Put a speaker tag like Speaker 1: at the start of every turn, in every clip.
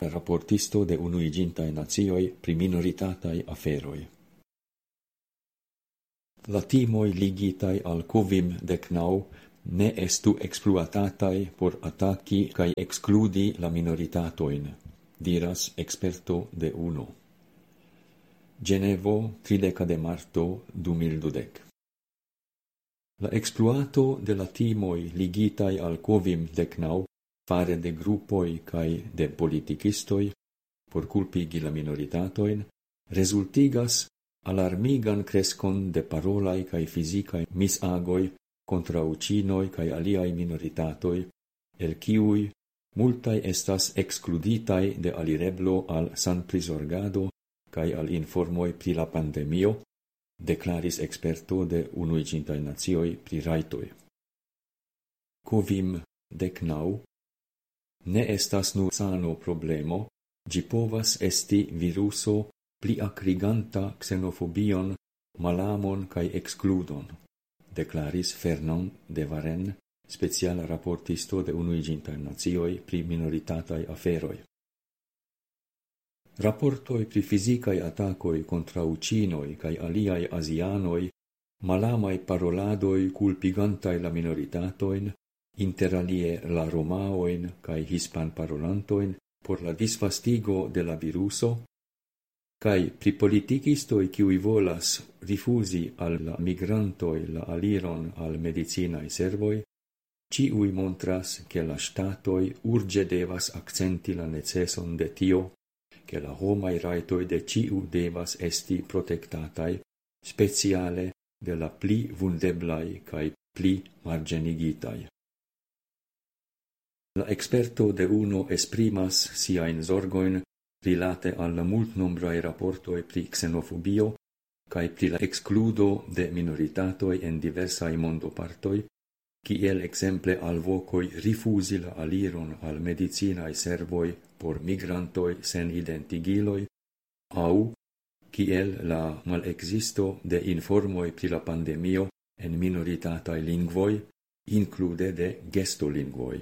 Speaker 1: raportisto de Unuiĝintaj Nacioj pri minoritataj aferoj. La timoj ligitaj al COVID-19 ne estu expluatataj por ataki kaj ekskludi la minoritatojn, diras experto de UNO. Genevo, 30 de marto 2020. La expluato de la timoj ligitaj al COVID-19 fare de gruppoi cae de politicistoi por culpigi la minoritatojn resultigas alarmigan crescon de parolai cae fisicae misagoi contra ucinoi cae aliai minoritatoi, el kiui multae estas excluditai de alireblo al sanprisorgado cae al informoi pri la pandemio, declaris experto de Unuiĝintaj Nacioj pri rajtoj. COVID-19 ne estas nur sano problemo, ĝi povas esti viruso pli akriganta xenofobion, malamon kaj ekskludon, declaris Fernand de Varenne, speciala raportisto de Unuiĝintaj Nacioj pri minoritataj aferoj. Raportoj pri fizikaj atakoj kontraŭ ĉinoj kaj aliaj azianoj, malamaj paroladoj kulpigantaj la minoritatojn, interalie la romaojn kaj hispanparolantojn por la disvastigo de la viruso, kaj pri politikistoj kiuj volas rifuzi al la migrantoj la aliron al medicinaj servoj, ĉiuj montras ke la ŝtatoj urĝe devas akcenti la neceson de tio, che la homai rajtoj de ciu devas esti protectatai, speciale de la pli vundeblai cae pli margenigitai. La experto de UNO esprimas siain zorgoin rilate alla multnombrae raportoi pri xenofobio cae pri la excludo de minoritatoi en diversai mondopartoi, kiel exemple alvocoi rifusi la aliron al medicinae servoi por migrantoi sen identigiloi, au kiel la malexisto de informoi pri la pandemio en minoritatai lingvoi, include de gestolingvoi.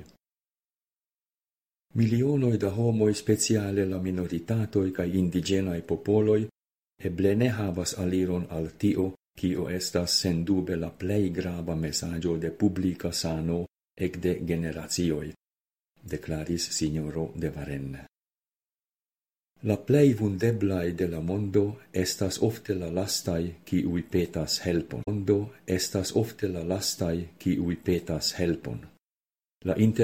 Speaker 1: Milionoi da homoi, speciale la minoritatoi cae indigenae popoloi, eble ne havas aliron al tio, kio estas sendube la plei grava messaggio de publica sano ec de generacioi, declaris signoro de Varenne. La plei vundeblai de la mondo estas ofte la lastai kiui petas helpon. Mondo estas ofte la lastai kiui petas helpon. La